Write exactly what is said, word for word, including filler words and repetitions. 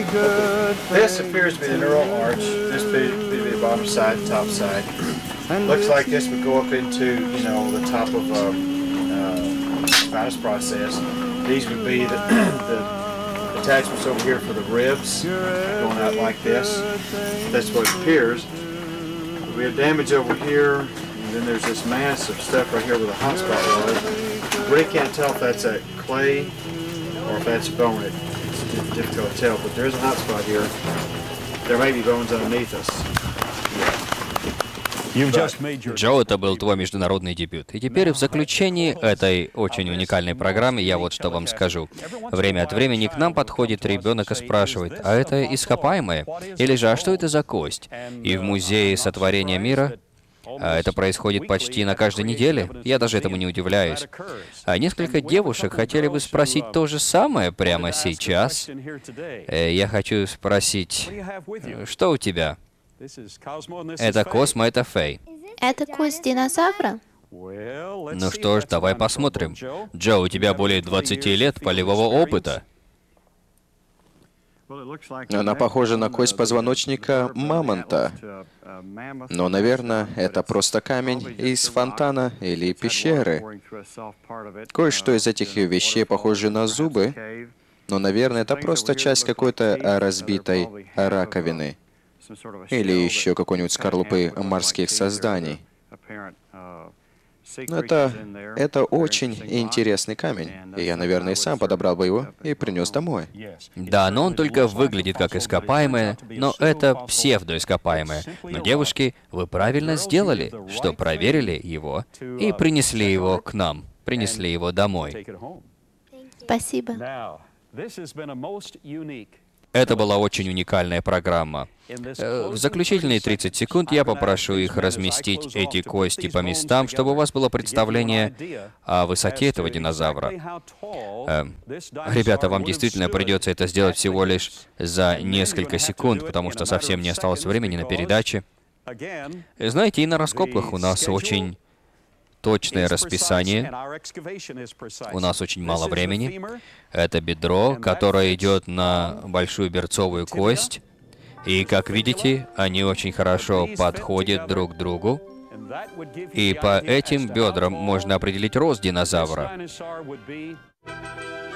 This appears to be the neural arch. This be, be the bottom side, top side. Looks like this would go up into, you know, the top of a uh, spinous process. These would be the, the attachments over here for the ribs, going out like this. That's what it appears. We have damage over here, and then there's this mass of stuff right here where the hot spot was. Really can't tell if that's a clay or if that's bone. It's difficult to tell, but there's a hot spot here. There may be bones underneath us. Джо, это был твой международный дебют. И теперь в заключении этой очень уникальной программы я вот что вам скажу. Время от времени к нам подходит ребенок и спрашивает, а это ископаемое? Или же, а что это за кость? И в Музее сотворения мира а это происходит почти на каждой неделе. Я даже этому не удивляюсь. А несколько девушек хотели бы спросить то же самое прямо сейчас. Э, я хочу спросить, что у тебя? Это Космо, это Фэй. Это кость динозавра? Ну что ж, давай посмотрим. Джо, у тебя более двадцати лет полевого опыта. Она похожа на кость позвоночника мамонта. Но, наверное, это просто камень из фонтана или пещеры. Кое-что из этих вещей похоже на зубы, но, наверное, это просто часть какой-то разбитой раковины. Или еще какой-нибудь скорлупы морских созданий. Но это, это очень интересный камень, и я, наверное, сам подобрал бы его и принес домой. Да, но он только выглядит как ископаемое, но это псевдоископаемое. Но, девушки, вы правильно сделали, что проверили его и принесли его к нам, принесли его домой. Спасибо. Это была очень уникальная программа. Э, В заключительные тридцать секунд я попрошу их разместить эти кости по местам, чтобы у вас было представление о высоте этого динозавра. Э, Ребята, вам действительно придется это сделать всего лишь за несколько секунд, потому что совсем не осталось времени на передаче. И знаете, и на раскопках у нас очень точное расписание. У нас очень мало времени. Это бедро, которое идет на большую берцовую кость. И, как видите, они очень хорошо подходят друг к другу. И по этим бедрам можно определить рост динозавра.